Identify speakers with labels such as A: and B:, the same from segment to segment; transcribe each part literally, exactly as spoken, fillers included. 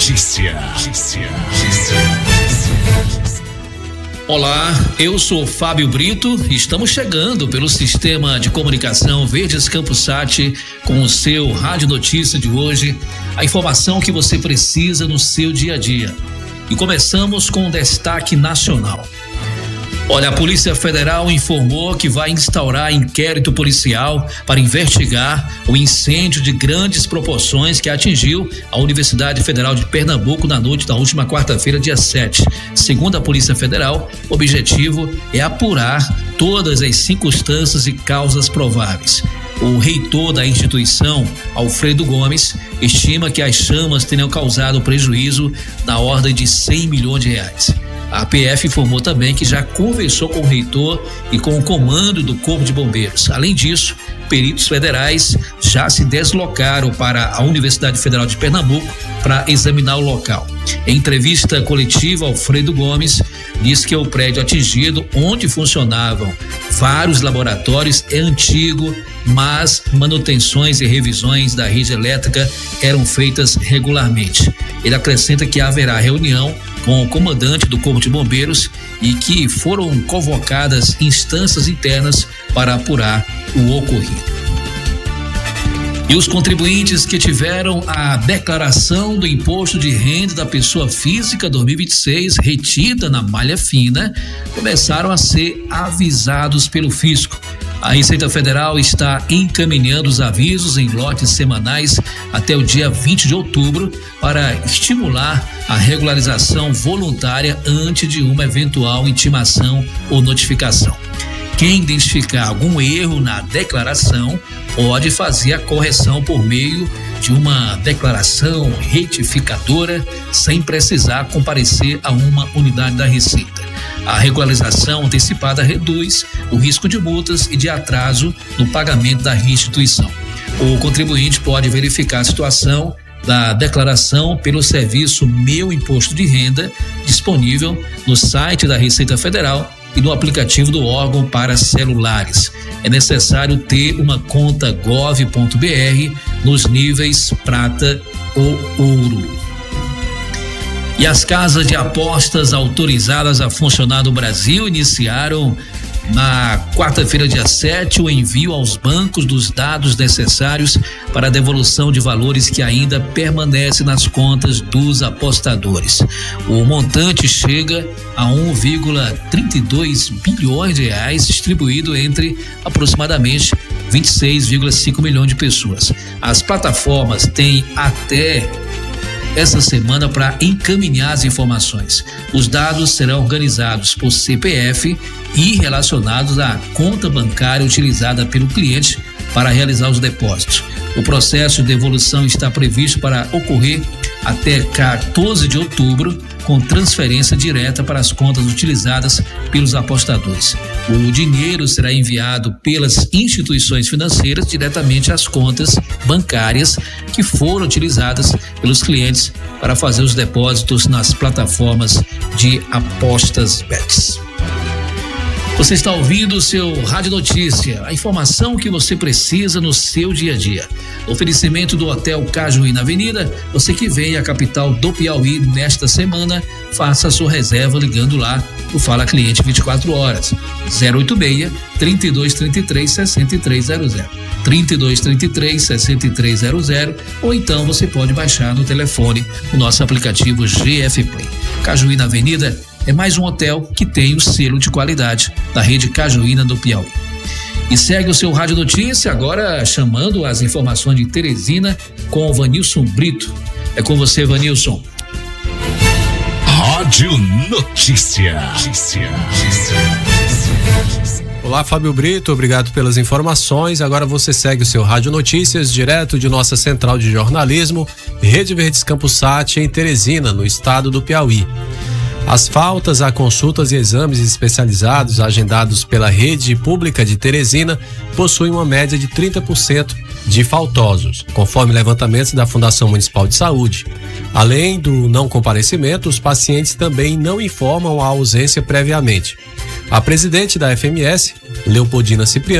A: Notícia. Notícia. Notícia.
B: Olá, eu sou Fábio Brito e estamos chegando pelo sistema de comunicação Verdes Campusat com o seu Rádio Notícia de hoje, a informação que você precisa no seu dia a dia. E começamos com um destaque nacional. Olha, a Polícia Federal informou que vai instaurar inquérito policial para investigar o incêndio de grandes proporções que atingiu a Universidade Federal de Pernambuco na noite da última quarta-feira, dia sete. Segundo a Polícia Federal, o objetivo é apurar todas as circunstâncias e causas prováveis. O reitor da instituição, Alfredo Gomes, estima que as chamas tenham causado prejuízo na ordem de cem milhões de reais. A P F informou também que já conversou com o reitor e com o comando do Corpo de Bombeiros. Além disso, peritos federais já se deslocaram para a Universidade Federal de Pernambuco para examinar o local. Em entrevista coletiva, Alfredo Gomes disse que o prédio atingido, onde funcionavam vários laboratórios, é antigo, mas manutenções e revisões da rede elétrica eram feitas regularmente. Ele acrescenta que haverá reunião com o comandante do Corpo de Bombeiros e que foram convocadas instâncias internas para apurar o ocorrido. E os contribuintes que tiveram a declaração do Imposto de Renda da Pessoa Física dois mil e vinte e seis retida na malha fina começaram a ser avisados pelo fisco. A Receita Federal está encaminhando os avisos em lotes semanais até o dia vinte de outubro para estimular a regularização voluntária antes de uma eventual intimação ou notificação. Quem identificar algum erro na declaração pode fazer a correção por meio de uma declaração retificadora sem precisar comparecer a uma unidade da Receita. A regularização antecipada reduz o risco de multas e de atraso no pagamento da restituição. O contribuinte pode verificar a situação da declaração pelo serviço Meu Imposto de Renda, disponível no site da Receita Federal e no aplicativo do órgão para celulares. É necessário ter uma conta gov ponto br nos níveis prata ou ouro. E as casas de apostas autorizadas a funcionar no Brasil iniciaram na quarta-feira, dia sete, o envio aos bancos dos dados necessários para a devolução de valores que ainda permanecem nas contas dos apostadores. O montante chega a um vírgula trinta e dois bilhões de reais, distribuído entre aproximadamente vinte e seis vírgula cinco milhões de pessoas. As plataformas têm até essa semana para encaminhar as informações. Os dados serão organizados por C P F e relacionados à conta bancária utilizada pelo cliente para realizar os depósitos. O processo de devolução está previsto para ocorrer até quatorze de outubro, com transferência direta para as contas utilizadas pelos apostadores. O dinheiro será enviado pelas instituições financeiras diretamente às contas bancárias que foram utilizadas pelos clientes para fazer os depósitos nas plataformas de apostas bets. Você está ouvindo o seu Rádio Notícia, a informação que você precisa no seu dia a dia. Oferecimento do Hotel Cajuí na Avenida. Você que vem à capital do Piauí nesta semana, faça a sua reserva ligando lá no Fala Cliente vinte e quatro horas, zero oito seis, trinta e dois, trinta e três, sessenta e três zero zero, trinta e dois, trinta e três, sessenta e três zero zero, ou então você pode baixar no telefone o nosso aplicativo G F Play. Cajuí na Avenida é mais um hotel que tem o selo de qualidade da rede Cajuína do Piauí. E segue o seu Rádio Notícia, agora chamando as informações de Teresina com o Vanilson Brito. É com você, Vanilson.
A: Rádio Notícia. Notícia. Notícia.
C: Olá, Fábio Brito, obrigado pelas informações. Agora você segue o seu Rádio Notícias, direto de nossa central de jornalismo, Rede Verdes Campusat, em Teresina, no estado do Piauí. As faltas a consultas e exames especializados agendados pela rede pública de Teresina possuem uma média de trinta por cento de faltosos, conforme levantamentos da Fundação Municipal de Saúde. Além do não comparecimento, os pacientes também não informam a ausência previamente. A presidente da F M S, Leopoldina Cipriano,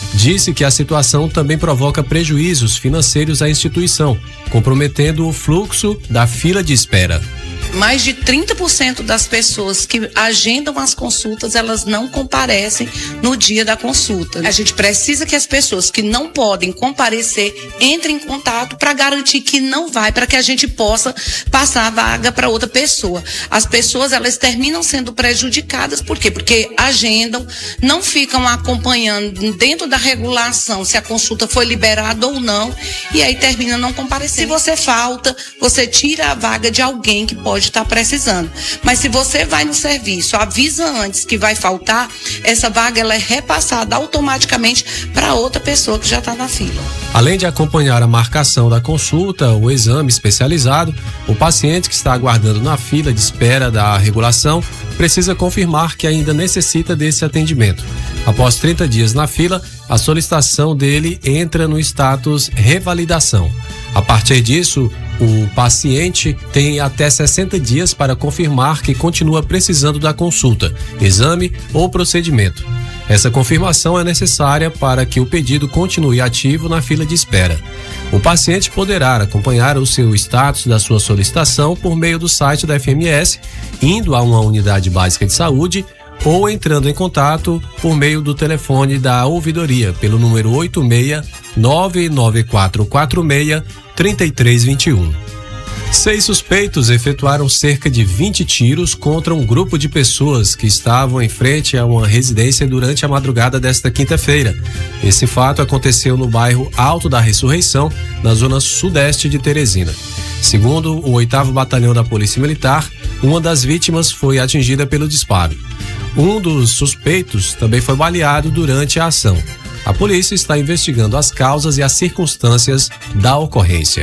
C: disse que a situação também provoca prejuízos financeiros à instituição, comprometendo o fluxo da fila de espera.
D: Mais de trinta por cento das pessoas que agendam as consultas, elas não comparecem no dia da consulta. A gente precisa que as pessoas que não podem comparecer entrem em contato para garantir que não vai, para que a gente possa passar a vaga para outra pessoa. As pessoas, elas terminam sendo prejudicadas, por quê? Porque agendam, não ficam acompanhando dentro da regulação se a consulta foi liberada ou não, e aí termina não comparecendo. Se você falta, você tira a vaga de alguém que pode estar precisando. Mas se você vai no serviço, avisa antes que vai faltar, essa vaga ela é repassada automaticamente para outra pessoa que já está na fila.
C: Além de acompanhar a marcação da consulta, o exame especializado, o paciente que está aguardando na fila de espera da regulação precisa confirmar que ainda necessita desse atendimento. Após trinta dias na fila, a solicitação dele entra no status revalidação. A partir disso, o paciente tem até sessenta dias para confirmar que continua precisando da consulta, exame ou procedimento. Essa confirmação é necessária para que o pedido continue ativo na fila de espera. O paciente poderá acompanhar o seu status da sua solicitação por meio do site da F M S, indo a uma unidade básica de saúde ou entrando em contato por meio do telefone da ouvidoria pelo número oito seis nove nove quatro quatro seis três três dois um. Seis suspeitos efetuaram cerca de vinte tiros contra um grupo de pessoas que estavam em frente a uma residência durante a madrugada desta quinta-feira. Esse fato aconteceu no bairro Alto da Ressurreição, na zona sudeste de Teresina. Segundo o oitavo Batalhão da Polícia Militar, uma das vítimas foi atingida pelo disparo. Um dos suspeitos também foi baleado durante a ação. A polícia está investigando as causas e as circunstâncias da ocorrência.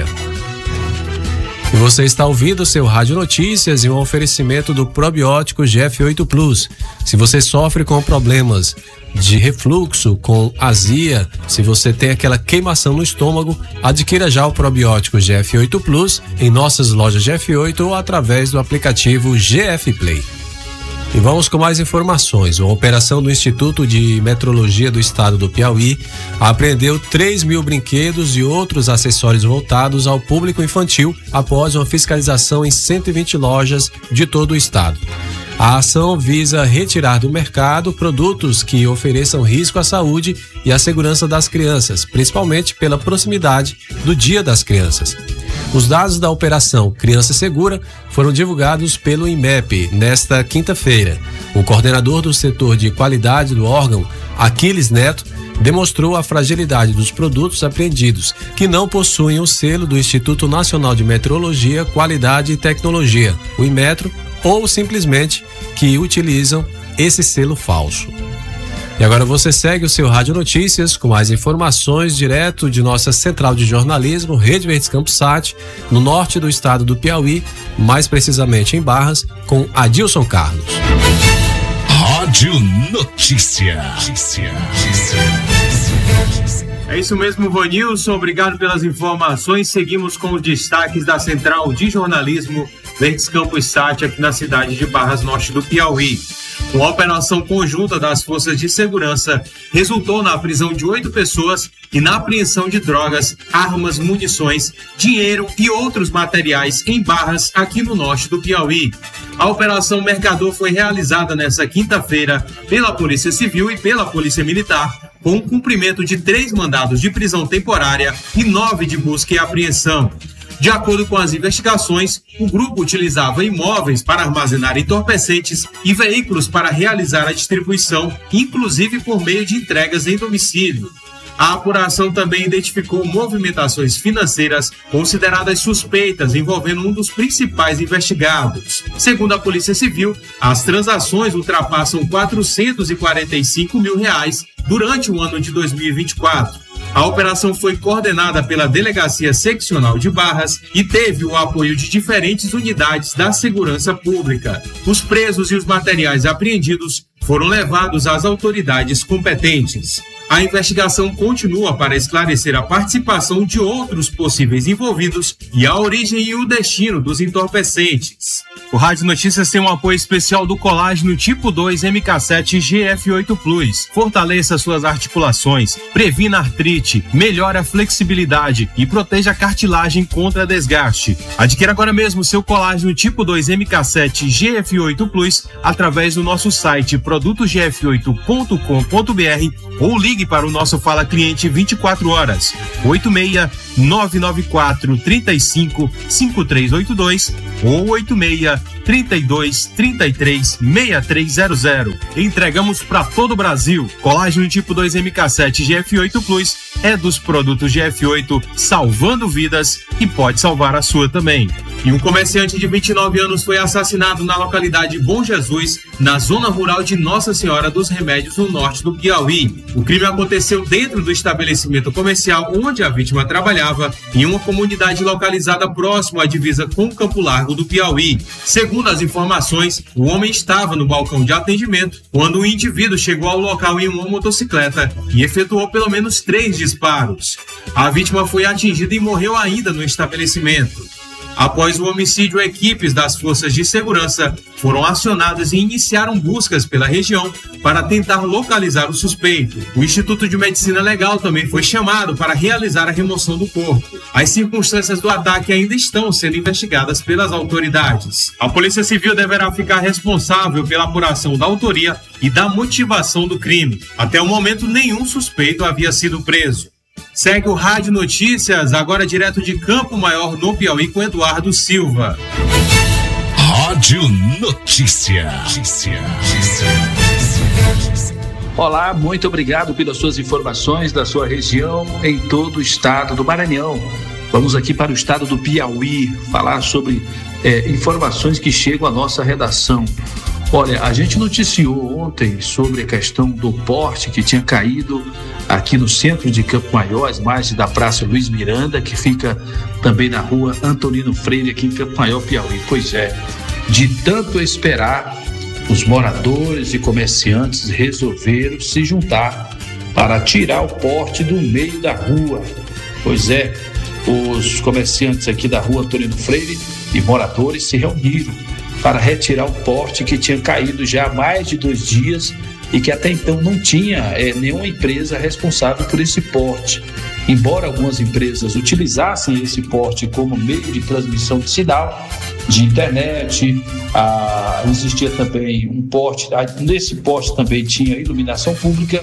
C: E você está ouvindo o seu Rádio Notícias e um oferecimento do probiótico G F oito Plus. Se você sofre com problemas de refluxo, com azia, se você tem aquela queimação no estômago, adquira já o probiótico G F oito Plus em nossas lojas G F oito ou através do aplicativo G F Play. E vamos com mais informações. Uma operação do Instituto de Metrologia do Estado do Piauí apreendeu três mil brinquedos e outros acessórios voltados ao público infantil após uma fiscalização em cento e vinte lojas de todo o estado. A ação visa retirar do mercado produtos que ofereçam risco à saúde e à segurança das crianças, principalmente pela proximidade do Dia das Crianças. Os dados da Operação Criança Segura foram divulgados pelo INMEP nesta quinta-feira. O coordenador do setor de qualidade do órgão, Aquiles Neto, demonstrou a fragilidade dos produtos apreendidos, que não possuem o selo do Instituto Nacional de Metrologia, Qualidade e Tecnologia, o Inmetro, ou simplesmente que utilizam esse selo falso. E agora você segue o seu Rádio Notícias com mais informações direto de nossa central de jornalismo, Rede Verdes Campusat, no norte do estado do Piauí, mais precisamente em Barras, com Adilson Carlos.
A: Rádio Notícia.
E: É isso mesmo, Vanilson. Obrigado pelas informações. Seguimos com os destaques da central de jornalismo Verdes Campusat, aqui na cidade de Barras, norte do Piauí. Uma operação conjunta das forças de segurança resultou na prisão de oito pessoas e na apreensão de drogas, armas, munições, dinheiro e outros materiais em Barras, aqui no norte do Piauí. A Operação Mercador foi realizada nesta quinta-feira pela Polícia Civil e pela Polícia Militar, com o cumprimento de três mandados de prisão temporária e nove de busca e apreensão. De acordo com as investigações, o grupo utilizava imóveis para armazenar entorpecentes e veículos para realizar a distribuição, inclusive por meio de entregas em domicílio. A apuração também identificou movimentações financeiras consideradas suspeitas envolvendo um dos principais investigados. Segundo a Polícia Civil, as transações ultrapassam quatrocentos e quarenta e cinco mil reais durante o ano de dois mil e vinte e quatro. A operação foi coordenada pela Delegacia Seccional de Barras e teve o apoio de diferentes unidades da segurança pública. Os presos e os materiais apreendidos foram levados às autoridades competentes. A investigação continua para esclarecer a participação de outros possíveis envolvidos e a origem e o destino dos entorpecentes. O Rádio Notícias tem um apoio especial do colágeno tipo dois M K sete G F oito Plus. Fortaleça suas articulações, previna artrite, melhora a flexibilidade e proteja a cartilagem contra desgaste. Adquira agora mesmo seu colágeno tipo dois M K sete G F oito Plus através do nosso site produto g f oito ponto com ponto b r ou ligue para o nosso Fala Cliente vinte e quatro horas, oito seis nove nove quatro três cinco cinco três oito dois ou oito seis trinta e dois, trinta e três, sessenta e três zero zero. Entregamos para todo o Brasil. Colágeno tipo dois M K sete G F oito Plus é dos produtos G F oito, salvando vidas e pode salvar a sua também. E um comerciante de vinte e nove anos foi assassinado na localidade Bom Jesus, na zona rural de Nossa Senhora dos Remédios, no norte do Piauí. O crime aconteceu dentro do estabelecimento comercial onde a vítima trabalhava, em uma comunidade localizada próximo à divisa com o Campo Largo do Piauí. Segundo as informações, o homem estava no balcão de atendimento quando o indivíduo chegou ao local em uma motocicleta e efetuou pelo menos três disparos. A vítima foi atingida e morreu ainda no estabelecimento. Após o homicídio, equipes das forças de segurança foram acionadas e iniciaram buscas pela região para tentar localizar o suspeito. O Instituto de Medicina Legal também foi chamado para realizar a remoção do corpo. As circunstâncias do ataque ainda estão sendo investigadas pelas autoridades. A Polícia Civil deverá ficar responsável pela apuração da autoria e da motivação do crime. Até o momento, nenhum suspeito havia sido preso. Segue o Rádio Notícias, agora direto de Campo Maior, no Piauí, com Eduardo Silva.
A: Rádio Notícia.
B: Olá, muito obrigado pelas suas informações da sua região em todo o estado do Maranhão. Vamos aqui para o estado do Piauí falar sobre é, informações que chegam à nossa redação. Olha, a gente noticiou ontem sobre a questão do porte que tinha caído aqui no centro de Campo Maior, às margens da Praça Luiz Miranda, que fica também na rua Antonino Freire, aqui em Campo Maior, Piauí. Pois é, de tanto esperar, os moradores e comerciantes resolveram se juntar para tirar o porte do meio da rua. Pois é, os comerciantes aqui da rua Antonino Freire e moradores se reuniram para retirar o porte que tinha caído já há mais de dois dias e que até então não tinha é, nenhuma empresa responsável por esse porte. Embora algumas empresas utilizassem esse porte como meio de transmissão de sinal, de internet, ah, existia também um porte, ah, nesse porte também tinha iluminação pública,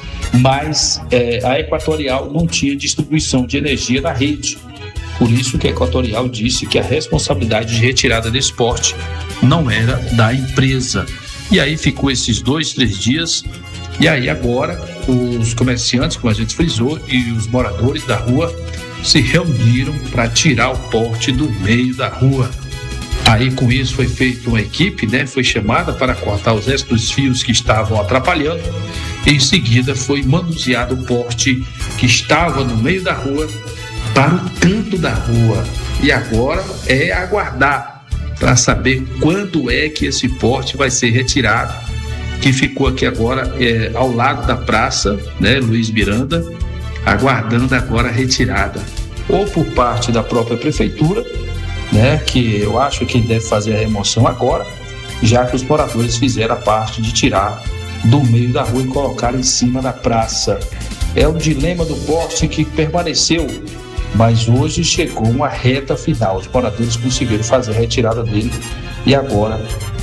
B: mas é, a Equatorial não tinha distribuição de energia na rede. Por isso que a Equatorial disse que a responsabilidade de retirada desse porte não era da empresa. E aí ficou esses dois, três dias, e aí agora os comerciantes, como a gente frisou, e os moradores da rua se reuniram para tirar o porte do meio da rua. Aí com isso foi feita uma equipe, né? Foi chamada para cortar os restos dos fios que estavam atrapalhando. Em seguida foi manuseado o porte que estava no meio da rua para o canto da rua. E agora é aguardar para saber quando é que esse porte vai ser retirado, que ficou aqui agora é, ao lado da praça, né, Luiz Miranda, aguardando agora a retirada, ou por parte da própria prefeitura, né, que eu acho que deve fazer a remoção agora, já que os moradores fizeram a parte de tirar do meio da rua e colocar em cima da praça. É o dilema do porte que permaneceu, mas hoje chegou uma reta final. Os moradores conseguiram fazer a retirada dele e agora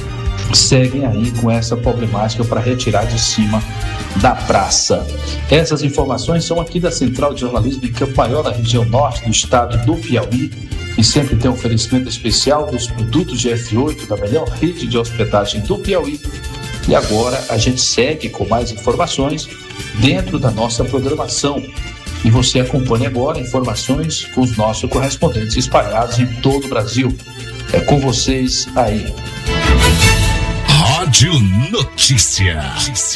B: seguem aí com essa problemática para retirar de cima da praça. Essas informações são aqui da Central de Jornalismo em Campo Maior, na região norte do estado do Piauí, e sempre tem um oferecimento especial dos produtos G F oito, da melhor rede de hospedagem do Piauí. E agora a gente segue com mais informações dentro da nossa programação. E você acompanha agora informações com os nossos correspondentes espalhados em todo o Brasil. É com vocês aí.
A: Rádio Notícia.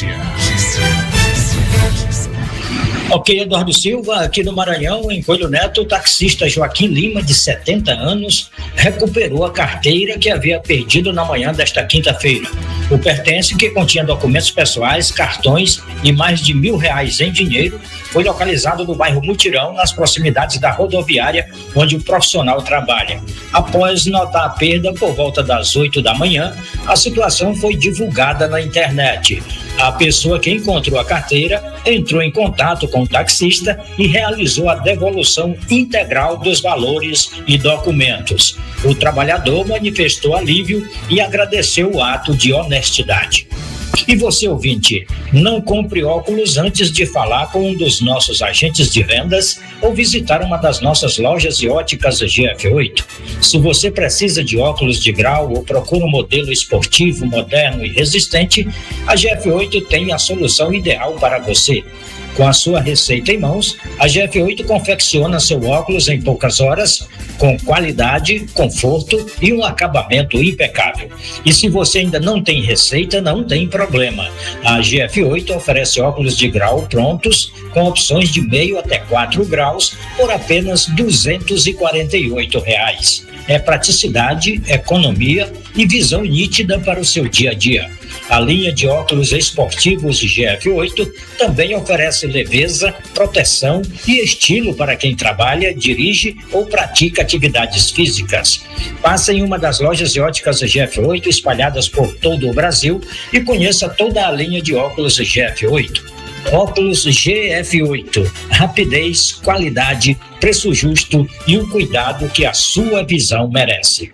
F: Ok, Eduardo Silva, aqui no Maranhão, em Coelho Neto, o taxista Joaquim Lima, de setenta anos, recuperou a carteira que havia perdido na manhã desta quinta-feira. O pertence, que continha documentos pessoais, cartões e mais de mil reais em dinheiro, foi localizado no bairro Mutirão, nas proximidades da rodoviária onde o profissional trabalha. Após notar a perda por volta das oito da manhã, a situação foi divulgada na internet. A pessoa que encontrou a carteira entrou em contato com o taxista e realizou a devolução integral dos valores e documentos. O trabalhador manifestou alívio e agradeceu o ato de honestidade. E você, ouvinte, não compre óculos antes de falar com um dos nossos agentes de vendas ou visitar uma das nossas lojas de óticas G F oito. Se você precisa de óculos de grau ou procura um modelo esportivo, moderno e resistente, a G F oito tem a solução ideal para você. Com a sua receita em mãos, a G F oito confecciona seu óculos em poucas horas, com qualidade, conforto e um acabamento impecável. E se você ainda não tem receita, não tem problema. A G F oito oferece óculos de grau prontos, com opções de meio até quatro graus, por apenas duzentos e quarenta e oito reais. É praticidade, economia e visão nítida para o seu dia a dia. A linha de óculos esportivos G F oito também oferece leveza, proteção e estilo para quem trabalha, dirige ou pratica atividades físicas. Passe em uma das lojas de óticas G F oito espalhadas por todo o Brasil e conheça toda a linha de óculos G F oito. Óculos G F oito, rapidez, qualidade, preço justo e o cuidado que a sua visão merece.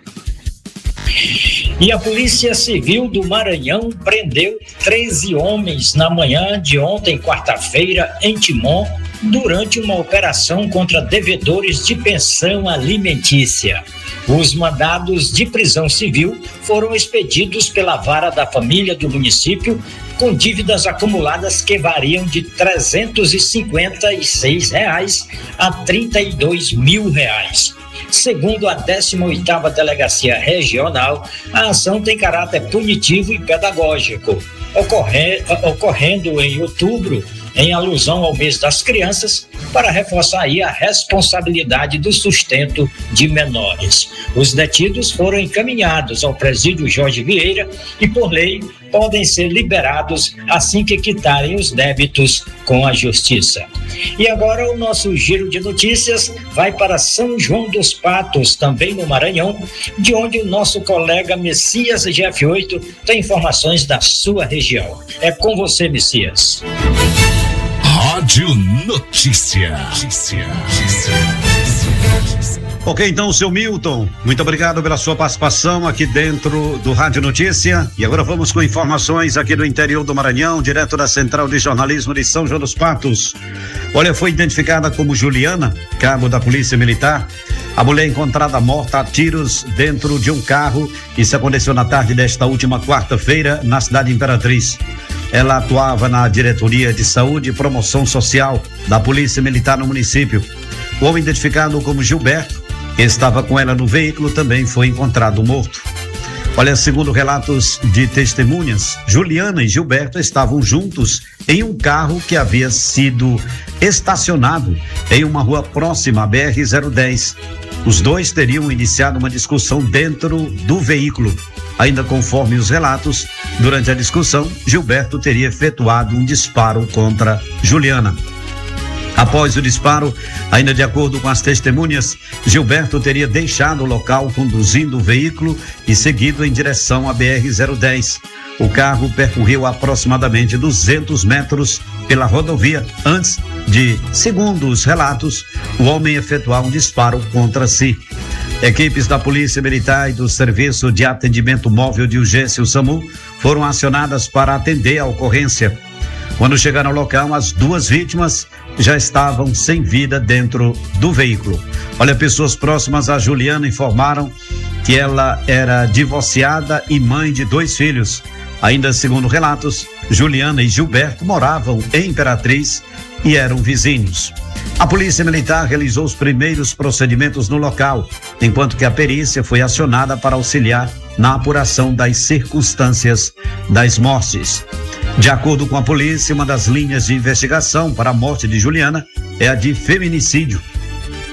F: E a Polícia Civil do Maranhão prendeu treze homens na manhã de ontem, quarta-feira, em Timon, durante uma operação contra devedores de pensão alimentícia. Os mandados de prisão civil foram expedidos pela Vara da Família do município, com dívidas acumuladas que variam de trezentos e cinquenta e seis reais a trinta e dois mil reais. Segundo a décima oitava Delegacia Regional, a ação tem caráter punitivo e pedagógico, ocorre, ocorrendo em outubro, em alusão ao mês das crianças, para reforçar aí a responsabilidade do sustento de menores. Os detidos foram encaminhados ao presídio Jorge Vieira e, por lei, podem ser liberados assim que quitarem os débitos com a justiça. E agora o nosso giro de notícias vai para São João dos Patos, também no Maranhão, de onde o nosso colega Messias G F oito tem informações da sua região. É com você, Messias.
A: Rádio Notícia. Notícia.
G: Ok, então, seu Milton, muito obrigado pela sua participação aqui dentro do Rádio Notícia. E agora vamos com informações aqui do interior do Maranhão, direto da Central de Jornalismo de São João dos Patos. Olha, foi identificada como Juliana, cabo da Polícia Militar, a mulher encontrada morta a tiros dentro de um carro. Isso aconteceu na tarde desta última quarta-feira, na cidade Imperatriz. Ela atuava na Diretoria de Saúde e Promoção Social da Polícia Militar no município. O homem identificado como Gilberto, que estava com ela no veículo, também foi encontrado morto. Olha, segundo relatos de testemunhas, Juliana e Gilberto estavam juntos em um carro que havia sido estacionado em uma rua próxima à B R zero dez. Os dois teriam iniciado uma discussão dentro do veículo. Ainda conforme os relatos, durante a discussão, Gilberto teria efetuado um disparo contra Juliana. Após o disparo, ainda de acordo com as testemunhas, Gilberto teria deixado o local conduzindo o veículo e seguido em direção à B R zero dez. O carro percorreu aproximadamente duzentos metros pela rodovia antes de, segundo os relatos, o homem efetuar um disparo contra si. Equipes da Polícia Militar e do Serviço de Atendimento Móvel de Urgência, o SAMU, foram acionadas para atender a ocorrência. Quando chegaram ao local, as duas vítimas já estavam sem vida dentro do veículo. Olha, pessoas próximas a Juliana informaram que ela era divorciada e mãe de dois filhos. Ainda segundo relatos, Juliana e Gilberto moravam em Imperatriz e eram vizinhos. A Polícia Militar realizou os primeiros procedimentos no local, enquanto que a perícia foi acionada para auxiliar na apuração das circunstâncias das mortes. De acordo com a polícia, uma das linhas de investigação para a morte de Juliana é a de feminicídio.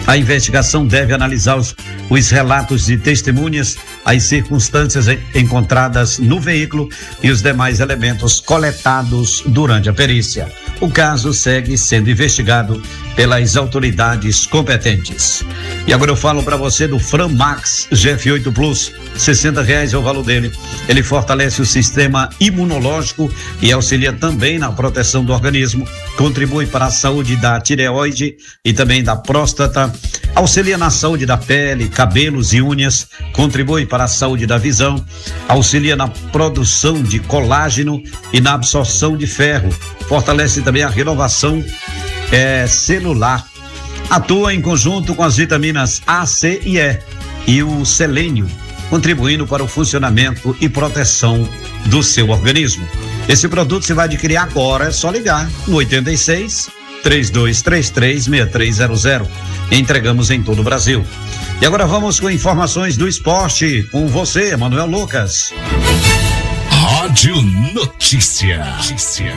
G: A investigação deve analisar os, os relatos de testemunhas, as circunstâncias encontradas no veículo e os demais elementos coletados durante a perícia. O caso segue sendo investigado pelas autoridades competentes. E agora eu falo para você do Framax G F oito Plus, sessenta reais é o valor dele. Ele fortalece o sistema imunológico e auxilia também na proteção do organismo, contribui para a saúde da tireoide e também da próstata, auxilia na saúde da pele, cabelos e unhas, contribui para a saúde da visão, auxilia na produção de colágeno e na absorção de ferro, fortalece também a renovação é, celular, atua em conjunto com as vitaminas A, C e E e o selênio, contribuindo para o funcionamento e proteção do seu organismo. Esse produto você vai adquirir agora, é só ligar no oitenta e seis, três dois três três, seis três zero zero. Entregamos em todo o Brasil. E agora vamos com informações do esporte com você, Manuel Lucas.
A: Rádio Notícia. Notícia.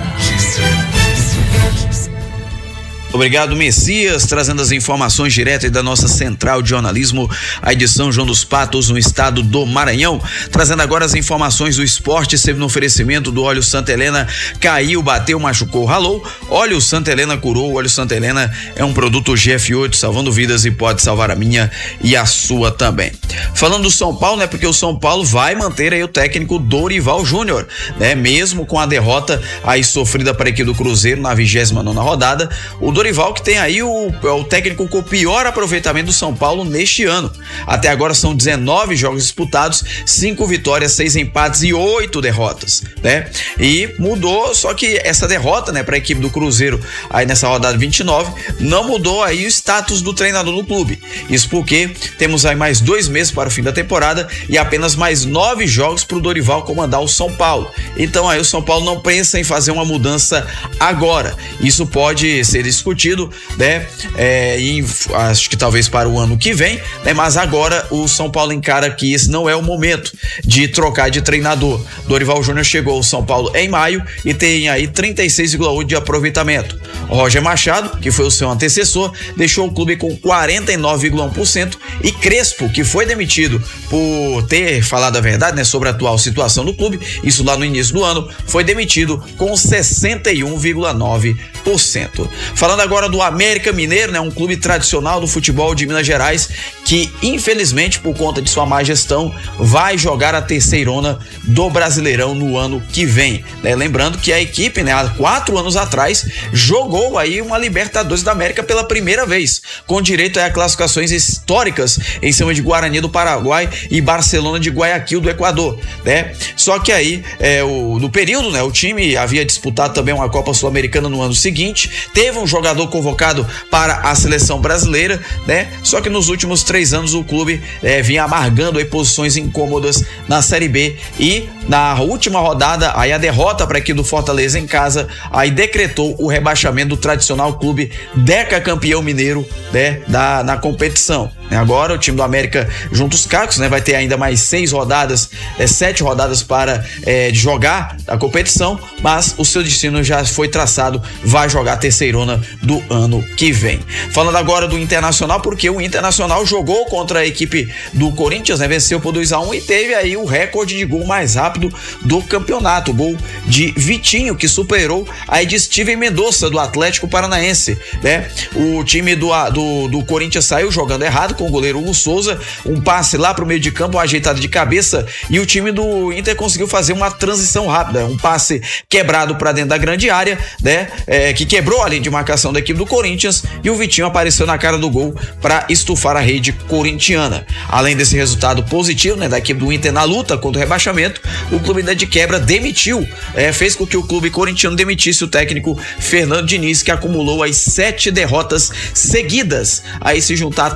H: Obrigado, Messias, trazendo as informações diretas da nossa central de jornalismo, a edição João dos Patos, no estado do Maranhão. Trazendo agora as informações do esporte, sempre no oferecimento do óleo Santa Helena. Caiu, bateu, machucou, ralou. Óleo Santa Helena curou. O óleo Santa Helena é um produto G F oito, salvando vidas e pode salvar a minha e a sua também. Falando do São Paulo, né? Porque o São Paulo vai manter aí o técnico Dorival Júnior, né? Mesmo com a derrota aí sofrida para a equipe do Cruzeiro na vigésima nona rodada, o Dorival, que tem aí o, o técnico com o pior aproveitamento do São Paulo neste ano. Até agora são dezenove jogos disputados, cinco vitórias, seis empates e oito derrotas, né? E mudou, só que essa derrota, né, para a equipe do Cruzeiro aí nessa rodada vinte e nove, não mudou aí o status do treinador do clube. Isso porque temos aí mais dois meses para o fim da temporada e apenas mais nove jogos para o Dorival comandar o São Paulo. Então aí o São Paulo não pensa em fazer uma mudança agora. Isso pode ser discutido, né? É, e acho que talvez para o ano que vem, né? Mas agora o São Paulo encara que esse não é o momento de trocar de treinador. Dorival Júnior chegou ao São Paulo em maio e tem aí trinta e seis vírgula oito de aproveitamento. Roger Machado, que foi o seu antecessor, deixou o clube com quarenta e nove vírgula um por cento e Crespo, que foi demitido por ter falado a verdade, né, sobre a atual situação do clube, isso lá no início do ano, foi demitido com sessenta e um vírgula nove por cento. Falando agora do América Mineiro, né, um clube tradicional do futebol de Minas Gerais, que infelizmente por conta de sua má gestão vai jogar a terceirona do Brasileirão no ano que vem, né? Lembrando que a equipe, né, há quatro anos atrás jogou aí uma Libertadores da América pela primeira vez, com direito a classificações históricas em cima de Guarani do Paraguai e Barcelona de Guayaquil do Equador, né? Só que aí é, o, no período, né, o time havia disputado também uma Copa Sul-Americana no ano seguinte, teve um jogador convocado para a seleção brasileira, né? Só que nos últimos três anos o clube é, vinha amargando aí posições incômodas na Série B e na última rodada aí a derrota para a equipe do Fortaleza em casa aí decretou o rebaixamento do tradicional clube decacampeão mineiro, né, da, na competição. Agora o time do América junto os cacos, né, vai ter ainda mais seis rodadas, é, sete rodadas para é, jogar a competição, mas o seu destino já foi traçado, vai jogar a terceirona do ano que vem. Falando agora do Internacional, porque o Internacional jogou contra a equipe do Corinthians, né, venceu por dois a um e teve aí o recorde de gol mais rápido do campeonato, gol de Vitinho, que superou a de Steven Mendonça do Atlético Paranaense, né? O time do, do, do Corinthians saiu jogando errado com o goleiro Hugo Souza, um passe lá pro meio de campo, uma ajeitada de cabeça, e o time do Inter conseguiu fazer uma transição rápida, um passe quebrado para dentro da grande área, né? É, que quebrou a linha de marcação da equipe do Corinthians e o Vitinho apareceu na cara do gol para estufar a rede corintiana. Além desse resultado positivo, né, da equipe do Inter na luta contra o rebaixamento, o clube ainda de quebra demitiu, é, fez com que o clube corintiano demitisse o técnico Fernando Diniz, que acumulou as sete derrotas seguidas, aí se juntar todas as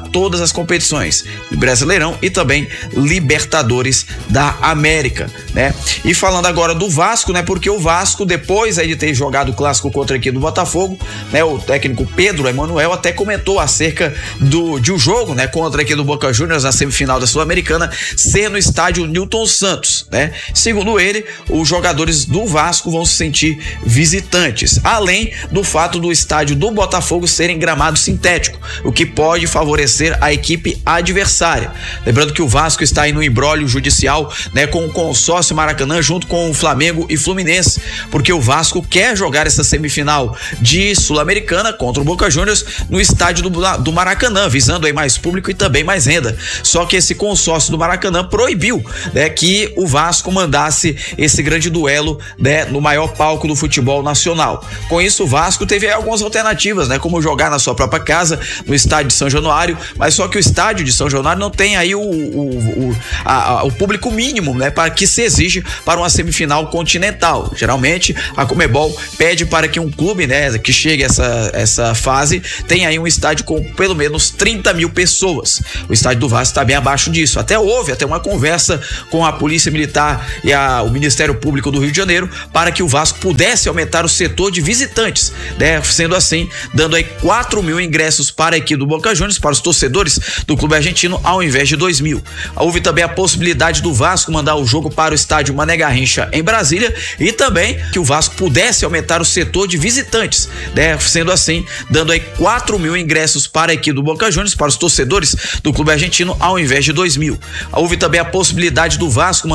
H: nas competições Brasileirão e também Libertadores da América, né? E falando agora do Vasco, né? Porque o Vasco, depois aí de ter jogado o clássico contra a equipe do Botafogo, né? O técnico Pedro Emanuel até comentou acerca do, de um jogo, né? Contra a equipe do Boca Juniors na semifinal da Sul-Americana ser no estádio Newton Santos, né? Segundo ele, os jogadores do Vasco vão se sentir visitantes, além do fato do estádio do Botafogo ser em gramado sintético, o que pode favorecer a equipe adversária. Lembrando que o Vasco está aí no imbróglio judicial, né, com o consórcio Maracanã junto com o Flamengo e Fluminense, porque o Vasco quer jogar essa semifinal de Sul-Americana contra o Boca Juniors no estádio do, do Maracanã, visando aí mais público e também mais renda. Só que esse consórcio do Maracanã proibiu, né, que o Vasco mandasse esse grande duelo, né, no maior palco do futebol nacional. Com isso, o Vasco teve algumas alternativas, né, como jogar na sua própria casa, no estádio de São Januário, mas só que o estádio de São Januário não tem aí o, o, o, a, a, o público mínimo, né, para que se exige para uma semifinal continental. Geralmente, a Conmebol pede para que um clube, né, que chegue a essa, essa fase tenha aí um estádio com pelo menos trinta mil pessoas. O estádio do Vasco está bem abaixo disso. Até houve até uma conversa com a Polícia Militar e a, o Ministério Público do Rio de Janeiro para que o Vasco pudesse aumentar o setor de visitantes, né, sendo assim, dando aí quatro mil ingressos para a equipe do Boca Juniors, para os torcedores do clube argentino, ao invés de dois mil. Houve também a possibilidade do Vasco mandar o jogo para o estádio Mané Garrincha em Brasília e também que o Vasco pudesse aumentar o setor de visitantes, né, sendo assim, dando aí quatro mil ingressos para a equipe do Boca Juniors, para os torcedores do clube argentino, ao invés de dois mil. Houve também a possibilidade do Vasco